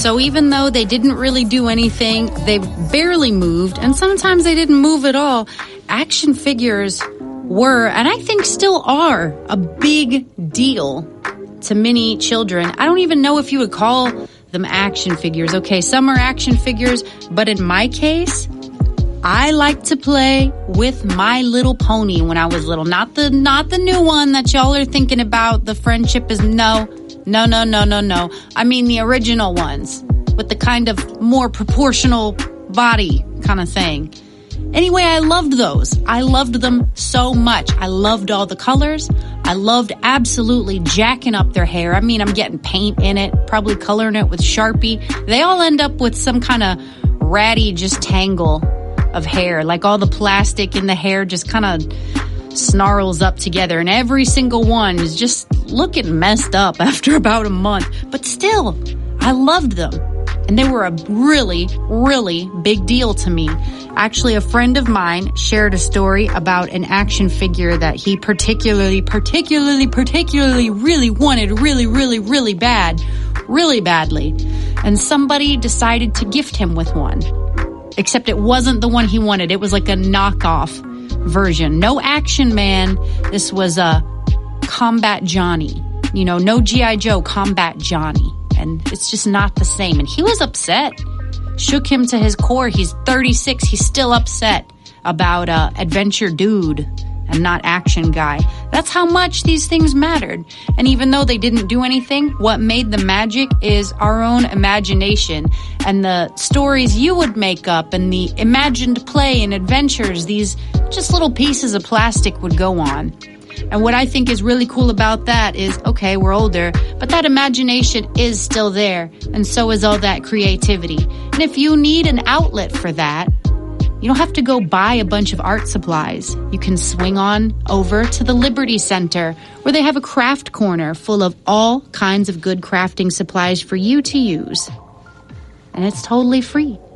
So even though they didn't really do anything, they barely moved, and sometimes they didn't move at all, action figures were, and I think still are, a big deal to many children. I don't even know if you would call them action figures. Okay, some are action figures, but in my case, I like to play with My Little Pony when I was little. Not the new one that y'all are thinking about. The friendship is no. I mean the original ones with the kind of more proportional body kind of thing. Anyway, I loved those. I loved them so much. I loved all the colors. I loved absolutely jacking up their hair. I mean, I'm getting paint in it, probably coloring it with Sharpie. They all end up with some kind of ratty just tangle of hair, like all the plastic in the hair just kind of snarls up together, and every single one is just looking messed up after about a month. But still, I loved them, and they were a really, really big deal to me. Actually, a friend of mine shared a story about an action figure that he particularly really wanted really badly. And somebody decided to gift him with one. Except it wasn't the one he wanted. It was like a knockoff version. No Action Man. This was a Combat Johnny. You know, no G.I. Joe, Combat Johnny. And it's just not the same. And he was upset. Shook him to his core. He's 36. He's still upset about Adventure Dude and not Action Guy. That's how much these things mattered. And even though they didn't do anything, what made the magic is our own imagination and the stories you would make up and the imagined play and adventures these just little pieces of plastic would go on. And what I think is really cool about that is, okay, we're older, but that imagination is still there, and so is all that creativity. And if you need an outlet for that, you don't have to go buy a bunch of art supplies. You can swing on over to the Liberty Center, where they have a craft corner full of all kinds of good crafting supplies for you to use. And it's totally free.